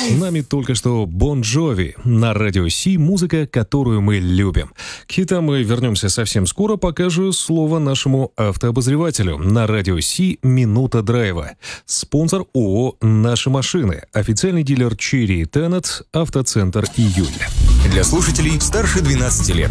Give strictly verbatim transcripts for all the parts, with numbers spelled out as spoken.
С нами только что Бон Джови на Радио Си, музыка, которую мы любим. К хитам мы вернемся совсем скоро, пока же слово нашему автообозревателю. На Радио Си «Минута драйва». Спонсор ООО «Наши машины». Официальный дилер Cherry Tenet, автоцентр «Июль». Для слушателей старше двенадцати лет.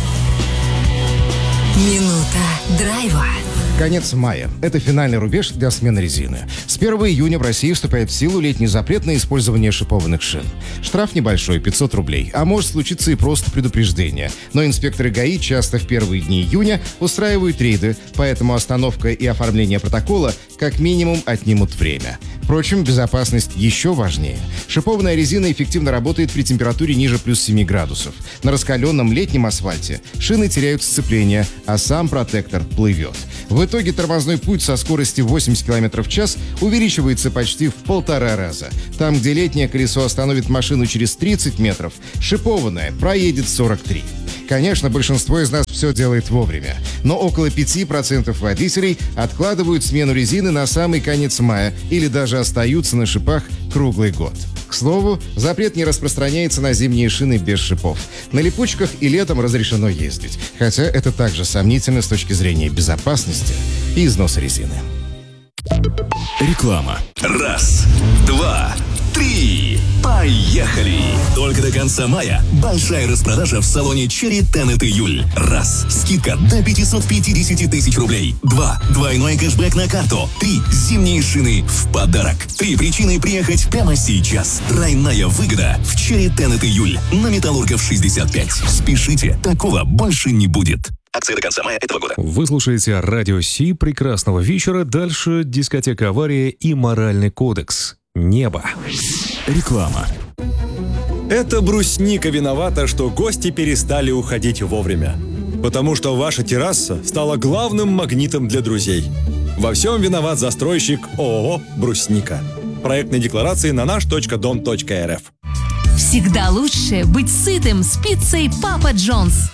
Минута драйва. Конец мая. Это финальный рубеж для смены резины. С первого июня в России вступает в силу летний запрет на использование шипованных шин. Штраф небольшой, пятьсот рублей. А может случиться и просто предупреждение. Но инспекторы ГАИ часто в первые дни июня устраивают рейды, поэтому остановка и оформление протокола как минимум отнимут время. Впрочем, безопасность еще важнее. Шипованная резина эффективно работает при температуре ниже плюс семи градусов. На раскаленном летнем асфальте шины теряют сцепление, а сам протектор плывет. В итоге тормозной путь со скоростью восемьдесят километров в час увеличивается почти в полтора раза. Там, где летнее колесо остановит машину через тридцать метров, шипованное проедет сорок три. Конечно, большинство из нас все делает вовремя, но около пяти процентов водителей откладывают смену резины на самый конец мая или даже остаются на шипах круглый год. К слову, запрет не распространяется на зимние шины без шипов. На липучках и летом разрешено ездить, хотя это также сомнительно с точки зрения безопасности и износа резины. Реклама. Раз, два, три. Поехали! Только до конца мая большая распродажа в салоне Cherry Tenet Июль. Раз. Скидка до пятьсот пятьдесят тысяч рублей. Два. Двойной кэшбэк на карту. Три. Зимние шины в подарок. Три причины приехать прямо сейчас. Тройная выгода в Cherry Tenet Июль на Металлургов шестьдесят пять. Спешите, такого больше не будет. Акция до конца мая этого года. Вы слушаете Радио Си. Прекрасного вечера. Дальше дискотека «Авария» и моральный кодекс. Небо. Реклама. Это брусника виновата, что гости перестали уходить вовремя. Потому что ваша терраса стала главным магнитом для друзей. Во всем виноват застройщик ООО «Брусника». Проектные декларации на наш точка дом точка эр эф. Всегда лучше быть сытым с пиццей Папа Джонс.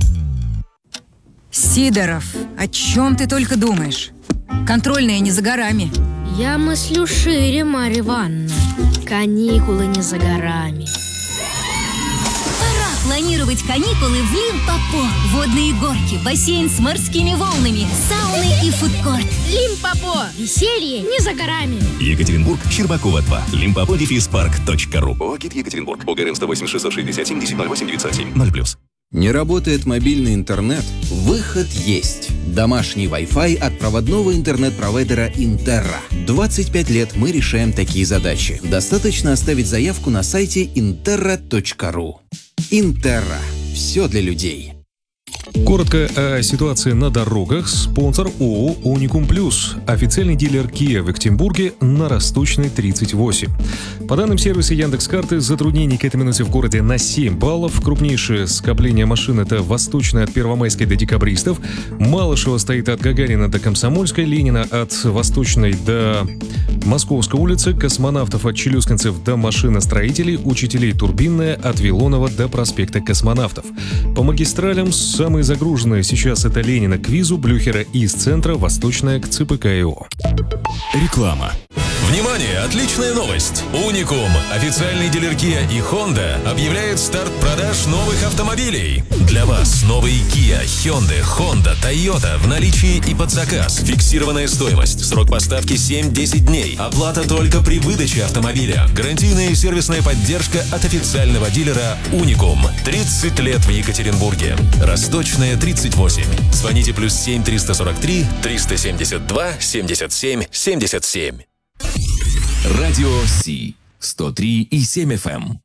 Сидоров, о чем ты только думаешь? Контрольные не за горами. Я мыслю шире, Марья Ивановна. Каникулы не за горами. Пора планировать каникулы в Лимпопо. Водные горки, бассейн с морскими волнами, сауны и фудкорт. Лимпопо. Веселье не за горами. Екатеринбург, Щербакова два. Лимпопо дефис парк точка ру. ОГИТ Екатеринбург. ОГРН сто восемь шестьсот шестьдесят семь десять ноль восемь девятьсот семь. ноль плюс. Не работает мобильный интернет? Выход есть. Домашний Wi-Fi от проводного интернет-провайдера Интерра. двадцать пять лет мы решаем такие задачи. Достаточно оставить заявку на сайте интерра точка ру. Интерра. Все для людей. Коротко о ситуации на дорогах. Спонсор ООО «Уникум Плюс». Официальный дилер Kia в Екатеринбурге на Росточной тридцать восемь. По данным сервиса Яндекс.Карты, затруднений к этой минуте в городе на семь баллов. Крупнейшее скопление машин — это Восточная от Первомайской до Декабристов. Малышева стоит от Гагарина до Комсомольской. Ленина от Восточной до Московской улицы. Космонавтов от Челюскинцев до Машиностроителей. Учителей Турбинная от Вилонова до проспекта Космонавтов. По магистралям самые загруженные сейчас — это Ленина к Визу, Блюхера из центра, Восточная к ЦПК-ИО. Реклама. Внимание! Отличная новость! Уникум, официальный дилер Kia и Honda, объявляет старт продаж новых автомобилей. Для вас новые Kia, Hyundai, Honda, Toyota в наличии и под заказ. Фиксированная стоимость, срок поставки семь-десять дней. Оплата только при выдаче автомобиля. Гарантийная и сервисная поддержка от официального дилера Уникум. тридцать лет в Екатеринбурге. Росточная тридцать восемь. Звоните плюс семь триста сорок три триста семьдесят два семьдесят семь семьдесят семь. Радио Си сто три и семь эф эм.